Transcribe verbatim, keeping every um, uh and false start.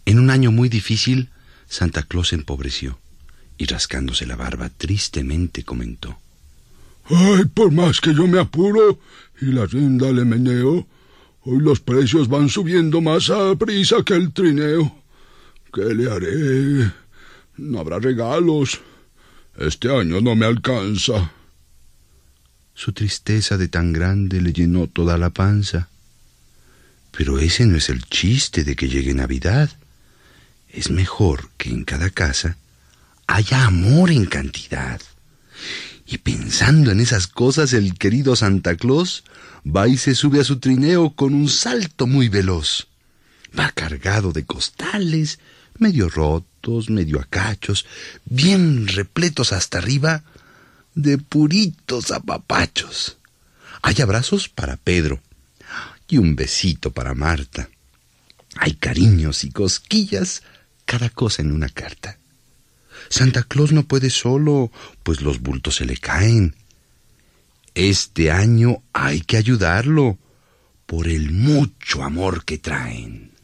En un año muy difícil, Santa Claus se empobreció y rascándose la barba tristemente comentó: Ay, por más que yo me apuro y la rienda le meneo, hoy los precios van subiendo más a prisa que el trineo. ¿Qué le haré? No habrá regalos. Este año no me alcanza. Su tristeza de tan grande le llenó toda la panza. Pero ese no es el chiste de que llegue Navidad. Es mejor que en cada casa haya amor en cantidad. Y pensando en esas cosas, el querido Santa Claus va y se sube a su trineo con un salto muy veloz. Va cargado de costales, medio rotos, medio a cachos, bien repletos hasta arriba de puritos apapachos. Hay abrazos para Pedro y un besito para Marta. Hay cariños y cosquillas, cada cosa en una carta. Santa Claus no puede solo, pues los bultos se le caen. Este año hay que ayudarlo por el mucho amor que traen.